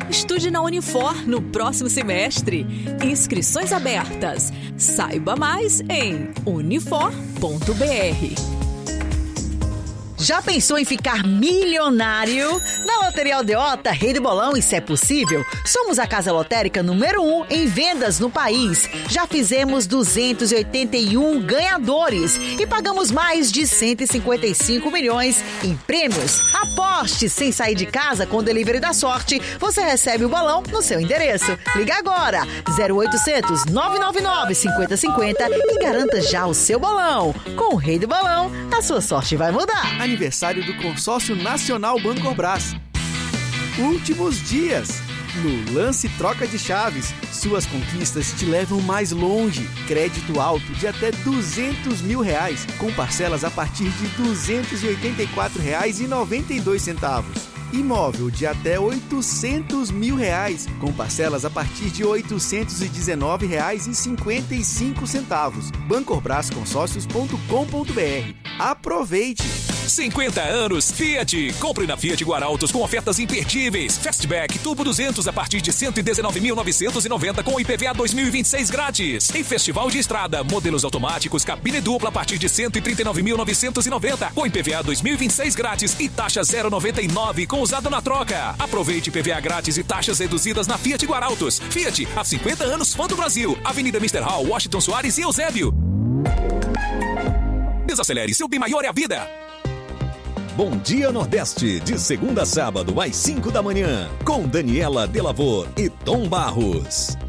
Estude na Unifor no próximo semestre. Inscrições abertas. Saiba mais em unifor.br. Já pensou em ficar milionário? Na Loteria Aldeota, Rei do Bolão, isso é possível? Somos a casa lotérica número 1 em vendas no país. Já fizemos 281 ganhadores e pagamos mais de 155 milhões em prêmios. Aposte sem sair de casa com o Delivery da Sorte. Você recebe o bolão no seu endereço. Liga agora, 0800 999 5050 e garanta já o seu bolão. Com o Rei do Bolão, a sua sorte vai mudar. Aniversário do Consórcio Nacional Bancorbras. Últimos dias. No lance troca de chaves, suas conquistas te levam mais longe. Crédito alto de até R$200 mil, com parcelas a partir de R$284,92. Imóvel de até R$800 mil, com parcelas a partir de R$819,55. Bancorbrasconsórcios.com.br. Aproveite! 50 anos Fiat. Compre na Fiat Guarautos com ofertas imperdíveis. Fastback Turbo 200 a partir de 119.990 com IPVA 2026 grátis. Em Festival de Estrada, modelos automáticos, cabine dupla a partir de 139.990 com IPVA 2026 grátis e taxa 0,99 com usado na troca. Aproveite IPVA grátis e taxas reduzidas na Fiat Guarautos. Fiat, há 50 anos, fã do Brasil. Avenida Mr. Hall, Washington Soares e Eusébio. Desacelere, seu bem maior é a vida. Bom Dia Nordeste, de segunda a sábado às 5 da manhã, com Daniela Delavor e Tom Barros.